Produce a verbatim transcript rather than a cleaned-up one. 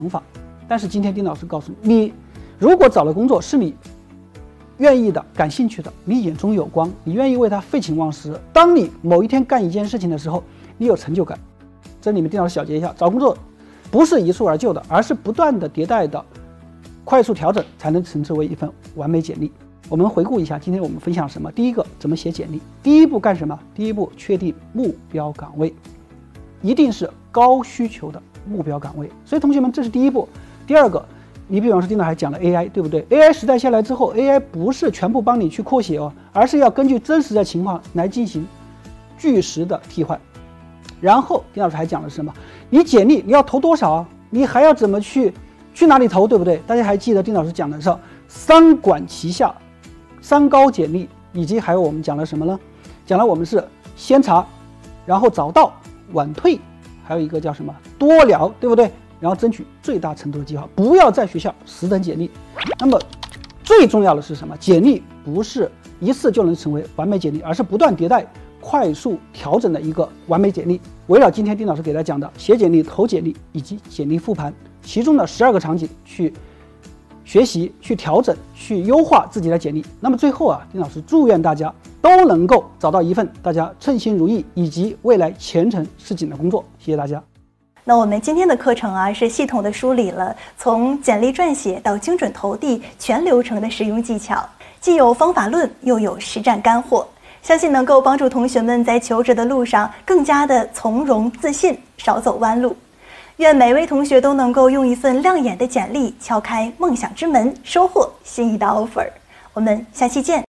法。但是今天丁老师告诉你，你如果找了工作是你愿意的、感兴趣的，你眼中有光，你愿意为它废寝忘食，当你某一天干一件事情的时候，你有成就感。这里面丁老师小结一下，找工作不是一蹴而就的，而是不断的迭代的快速调整，才能称之为一份完美简历。我们回顾一下今天我们分享什么。第一个，怎么写简历。第一步干什么？第一步确定目标岗位，一定是高需求的目标岗位。所以同学们，这是第一步。第二个，你比方说丁老师还讲了 A I， 对不对？ A I 时代下来之后， A I 不是全部帮你去扩写哦，而是要根据真实的情况来进行据实的替换。然后丁老师还讲了什么？你简历你要投多少啊？你还要怎么去去哪里投，对不对？大家还记得丁老师讲的是三管齐下、三高简历，以及还有我们讲了什么呢？讲了我们是先查，然后早到晚退，还有一个叫什么多聊，对不对？然后争取最大程度的绩效，不要在学校死等简历。那么最重要的是什么？简历不是一次就能成为完美简历，而是不断迭代、快速调整的一个完美简历。围绕今天丁老师给大家讲的写简历、投简历以及简历复盘其中的十二个场景去学习、去调整、去优化自己的简历。那么最后啊，丁老师祝愿大家都能够找到一份大家称心如意以及未来前程似锦的工作。谢谢大家。 那我们今天的课程啊，是系统的梳理了从简历撰写到精准投递全流程的实用技巧，既有方法论，又有实战干货，相信能够帮助同学们在求职的路上更加的从容自信，少走弯路。愿每位同学都能够用一份亮眼的简历敲开梦想之门，收获心仪的 offer。我们下期见。